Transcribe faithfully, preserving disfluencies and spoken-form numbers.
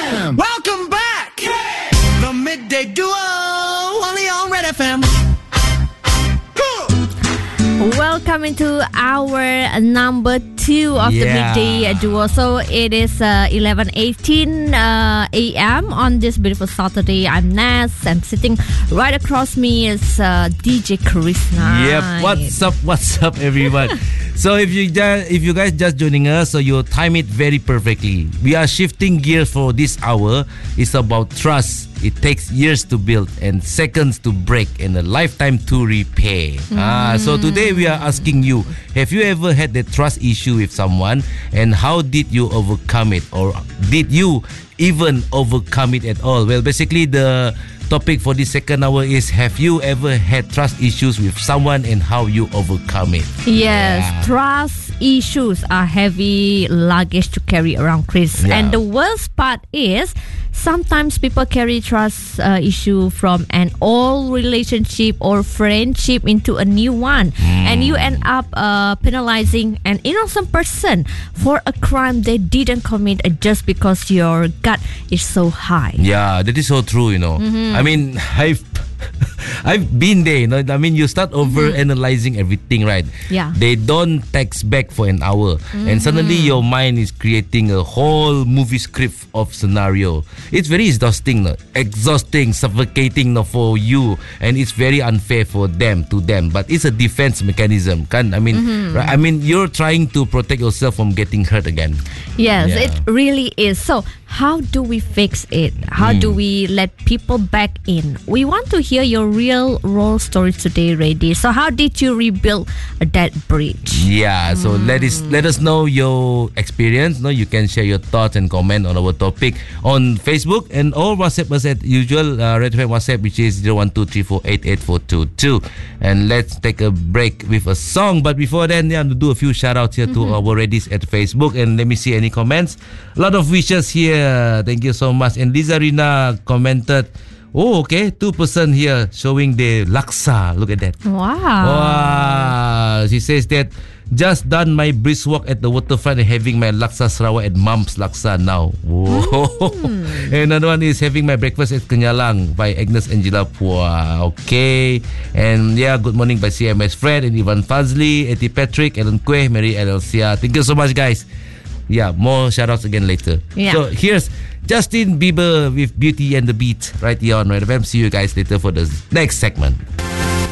M. Welcome back. Yeah. The Midday Duo, only on Red F M. Welcome into our number two of yeah. the Midday Duo. So it is uh, eleven eighteen uh, a.m. on this beautiful Saturday. I'm Naz, and sitting right across me is uh, D J Krishna. Yep. What's up? What's up, everyone? So if you just, if you guys just joining us, so you time it very perfectly. We are shifting gears for this hour. It's about trust. It takes years to build and seconds to break and a lifetime to repay. Mm. Ah, so today we are asking you, have you ever had that trust issue with someone, and how did you overcome it, or did you even overcome it at all? Well, basically the topic for this second hour is, have you ever had trust issues with someone and how you overcome it? Yes, yeah. Trust issues are heavy luggage to carry around, Chris. Yeah. And the worst part is, sometimes people carry trust uh, issue from an old relationship or friendship into a new one. Mm. And you end up uh, penalizing an innocent person for a crime they didn't commit just because your gut is so high. Yeah, that is so true, you know. Mm-hmm. I mean, I've I've been there, you know. I mean, you start over mm-hmm. analyzing everything, right? Yeah. They don't text back for an hour, mm-hmm. and suddenly your mind is creating a whole movie script of scenario. It's very exhausting, no? exhausting, suffocating, no, for you, and it's very unfair for them to them. But it's a defense mechanism, kan? I mean, mm-hmm. right? I mean, you're trying to protect yourself from getting hurt again. Yes, yeah. it really is. So, how do we fix it? How mm. do we let people back in? We want to hear your real role stories today, Reddy. So how did you rebuild that bridge? Yeah, so mm. let us let us know your experience. No, you can share your thoughts and comment on our topic on Facebook, and or WhatsApp us at usual uh, Red F M WhatsApp, which is zero one two three four eight eight four two two. And let's take a break with a song. But before then, yeah, to do a few shout outs here mm-hmm. to our Reddies at Facebook, and let me see any comments. A lot of wishes here. Thank you so much. And Liza Rina commented, oh, okay, two person here showing the laksa. Look at that. Wow. Wow. She says that, just done my brisk walk at the waterfront and having my laksa Sarawak at Mom's Laksa now. Whoa. Mm. And another one is having my breakfast at Kenyalang by Agnes Angela Pua. Okay. And yeah, good morning by C M S Fred and Ivan Fazli, Eti Patrick, Ellen Queh, Mary Elsia. Thank you so much, guys. Yeah, more shoutouts again later. Yeah. So here's Justin Bieber with Beauty and the Beat right here on Red F M. See you guys later for the next segment.